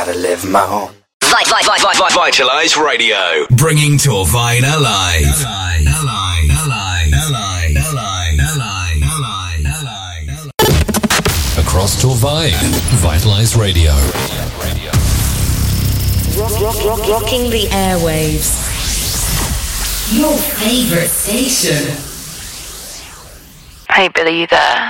gotta live my own. Vitalize Radio, bringing Torvine alive. Across Torvine, Vitalize Radio. Rocking the airwaves. Your favorite station. Hey Billy, you there?